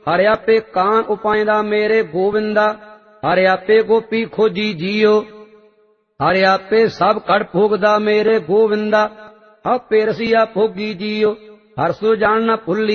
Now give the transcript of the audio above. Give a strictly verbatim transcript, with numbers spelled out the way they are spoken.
ਹਰਿ ਆਪੇ ਕਾਨ ਉਪਾਇਂਦਾ ਮੇਰੇ ਗੋਵਿੰਦਾ। ਹਰਿ ਆਪੇ ਗੋਪੀ ਖੋਜੀ ਜੀਓ, ਹਰਿ ਆਪੇ ਸਭ ਕੜ ਭੋਗਦਾ ਮੇਰੇ ਗੋਵਿੰਦਾ। ਆਪੇ ਰਸੀਆ ਭੋਗੀ ਜੀਓ, ਹਰਿ ਸੋ ਜਾਣ ਨ ਭੁੱਲੀ